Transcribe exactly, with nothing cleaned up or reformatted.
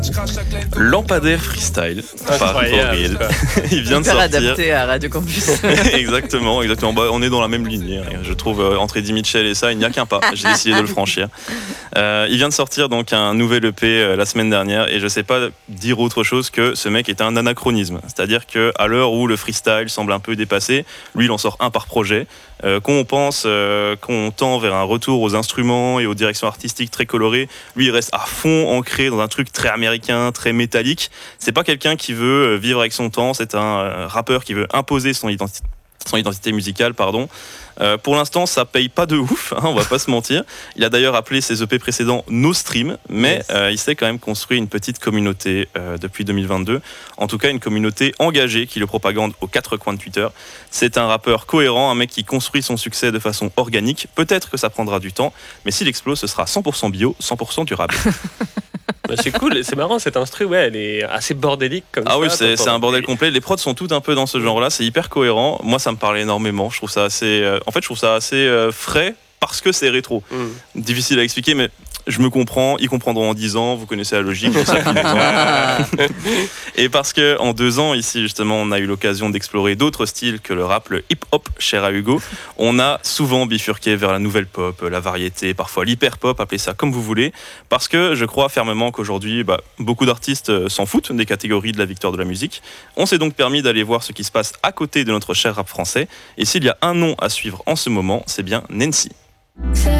Lampadaire Freestyle par Avril. Il vient de Super sortir. adapté à Radio Campus. exactement, exactement. Bah, on est dans la même lignée. Hein. Je trouve euh, entre Eddie Mitchell et ça, il n'y a qu'un pas. J'ai décidé de le franchir. Euh, il vient de sortir donc un nouvel E P euh, la semaine dernière et je sais pas dire autre chose que ce mec est un anachronisme. C'est-à-dire que à l'heure où le freestyle semble un peu dépassé, lui il en sort un par projet. Euh, quand on pense euh, qu'on tend vers un retour aux instruments et aux directions artistiques très colorées, lui il reste à fond ancré dans un truc très américain, très métallique. C'est pas quelqu'un qui veut vivre avec son temps, c'est un euh, rappeur qui veut imposer son identité. son identité musicale, pardon. Euh, pour l'instant, ça paye pas de ouf, hein, on va pas se mentir. Il a d'ailleurs appelé ses E P précédents No Stream, mais yes. euh, il s'est quand même construit une petite communauté euh, depuis deux mille vingt-deux. En tout cas, une communauté engagée qui le propagande aux quatre coins de Twitter. C'est un rappeur cohérent, un mec qui construit son succès de façon organique. Peut-être que ça prendra du temps, mais s'il explose, ce sera cent pour cent bio, cent pour cent durable. Bah, c'est cool, c'est marrant cette instru, ouais, elle est assez bordélique comme ah ça. Ah oui, c'est, c'est un bordel complet. Les prods sont toutes un peu dans ce genre-là, c'est hyper cohérent. Moi, ça me parle énormément. Je trouve ça assez, euh, en fait, je trouve ça assez euh, frais parce que c'est rétro. Mm. Difficile à expliquer, mais je me comprends. Ils comprendront en dix ans. Vous connaissez la logique. Et parce que en deux ans, ici justement, on a eu l'occasion d'explorer d'autres styles que le rap, le hip-hop, cher à Hugo. On a souvent bifurqué vers la nouvelle pop, la variété, parfois l'hyper-pop, appelez ça comme vous voulez. Parce que je crois fermement qu'aujourd'hui, bah, beaucoup d'artistes s'en foutent des catégories de la victoire de la musique. On s'est donc permis d'aller voir ce qui se passe à côté de notre cher rap français. Et s'il y a un nom à suivre en ce moment, c'est bien Nancy. C'est